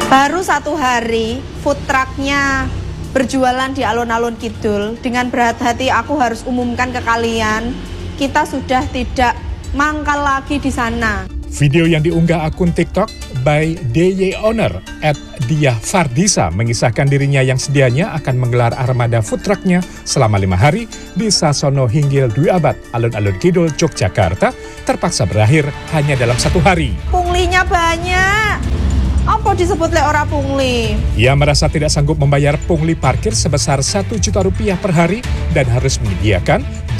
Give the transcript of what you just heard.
Baru 1 hari food trucknya berjualan di alun-alun Kidul. Dengan berat hati aku harus umumkan ke kalian, kita sudah tidak mangkal lagi di sana. Video yang diunggah akun TikTok by DY Owner @diafardisa mengisahkan dirinya yang sedianya akan menggelar armada food trucknya selama 5 hari di Sasono Hinggil Dwi Abad, alun-alun Kidul, Yogyakarta, terpaksa berakhir hanya dalam 1 hari. Punglinya banyak. Apa disebut lek ora pungli? Ia merasa tidak sanggup membayar pungli parkir sebesar Rp1 juta per hari dan harus menyediakan